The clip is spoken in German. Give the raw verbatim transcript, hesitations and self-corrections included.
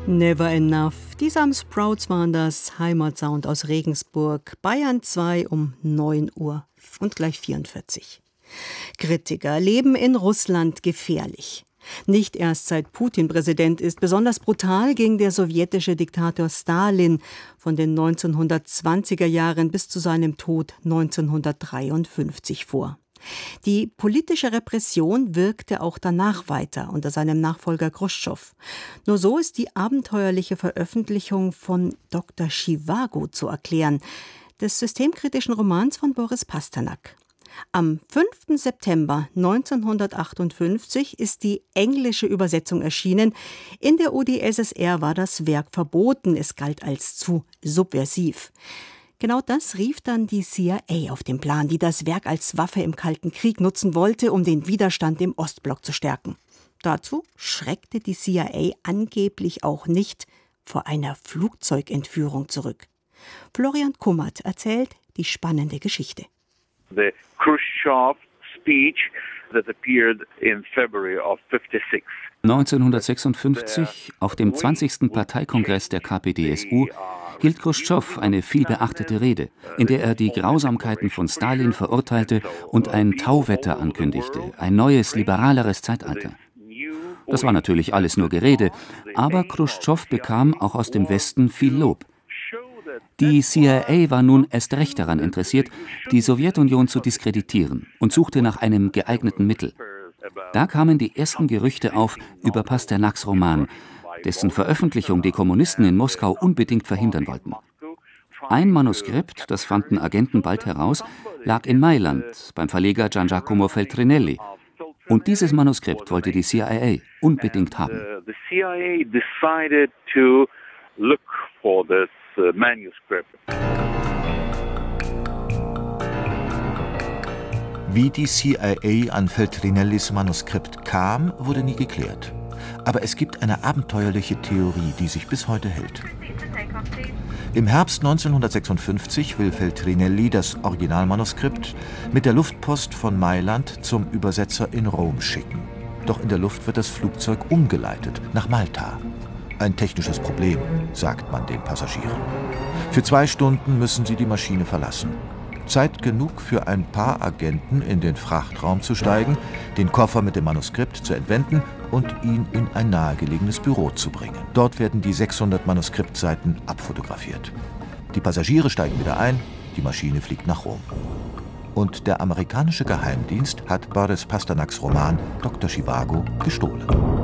Never Enough. Die Sam Sprouts waren das, Heimatsound aus Regensburg. Bayern zwei um neun Uhr und gleich vierundvierzig. Kritiker leben in Russland gefährlich. Nicht erst seit Putin Präsident ist, besonders brutal ging der sowjetische Diktator Stalin von den neunzehnhundertzwanziger Jahren bis zu seinem Tod neunzehnhundertdreiundfünfzig vor. Die politische Repression wirkte auch danach weiter unter seinem Nachfolger Chruschtschow. Nur so ist die abenteuerliche Veröffentlichung von Doktor Schiwago zu erklären, des systemkritischen Romans von Boris Pasternak. Am fünften September neunzehnhundertachtundfünfzig ist die englische Übersetzung erschienen. In der U d S S R war das Werk verboten, es galt als zu subversiv. Genau das rief dann die C I A auf den Plan, die das Werk als Waffe im Kalten Krieg nutzen wollte, um den Widerstand im Ostblock zu stärken. Dazu schreckte die C I A angeblich auch nicht vor einer Flugzeugentführung zurück. Florian Kummert erzählt die spannende Geschichte. The Khrushchev speech that appeared in February of fifty-six. neunzehnhundertsechsundfünfzig, auf dem zwanzigsten Parteikongress der K P D S U, hielt Chruschtschow eine vielbeachtete Rede, in der er die Grausamkeiten von Stalin verurteilte und ein Tauwetter ankündigte, ein neues, liberaleres Zeitalter. Das war natürlich alles nur Gerede, aber Chruschtschow bekam auch aus dem Westen viel Lob. Die C I A war nun erst recht daran interessiert, die Sowjetunion zu diskreditieren und suchte nach einem geeigneten Mittel. Da kamen die ersten Gerüchte auf über Pasternaks Roman, dessen Veröffentlichung die Kommunisten in Moskau unbedingt verhindern wollten. Ein Manuskript, das fanden Agenten bald heraus, lag in Mailand beim Verleger Gian Giacomo Feltrinelli. Und dieses Manuskript wollte die C I A unbedingt haben. The C I A decided to look for this manuscript. Wie die C I A an Feltrinellis Manuskript kam, wurde nie geklärt. Aber es gibt eine abenteuerliche Theorie, die sich bis heute hält. Im Herbst neunzehnhundertsechsundfünfzig will Feltrinelli das Originalmanuskript mit der Luftpost von Mailand zum Übersetzer in Rom schicken. Doch in der Luft wird das Flugzeug umgeleitet nach Malta. Ein technisches Problem, sagt man den Passagieren. Für zwei Stunden müssen sie die Maschine verlassen. Zeit genug für ein paar Agenten, in den Frachtraum zu steigen, den Koffer mit dem Manuskript zu entwenden und ihn in ein nahegelegenes Büro zu bringen. Dort werden die sechshundert Manuskriptseiten abfotografiert. Die Passagiere steigen wieder ein, die Maschine fliegt nach Rom. Und der amerikanische Geheimdienst hat Boris Pasternaks Roman Doktor Schiwago gestohlen.